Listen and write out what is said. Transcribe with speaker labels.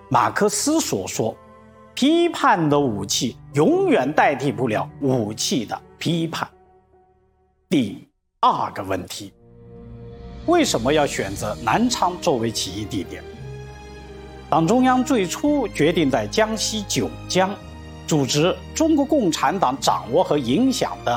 Speaker 1: 马克思所说，批判的武器永远代替不了武器的批判。第二个问题，为什么要选择南昌作为起义地点？党中央最初决定在江西九江组织中国共产党掌握和影响的